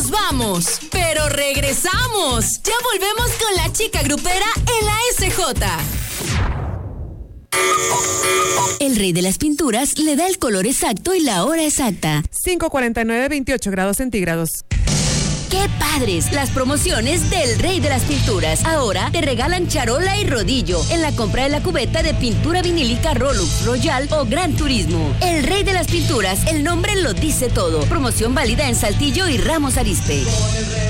nos vamos, pero regresamos. Ya volvemos con la chica grupera en la SJ. El rey de las pinturas le da el color exacto y la hora exacta. 5:49, 28 grados centígrados. ¡Qué padres! Las promociones del Rey de las Pinturas. Ahora te regalan charola y rodillo en la compra de la cubeta de pintura vinílica Rolux, Royal o Gran Turismo. El Rey de las Pinturas, el nombre lo dice todo. Promoción válida en Saltillo y Ramos Arizpe.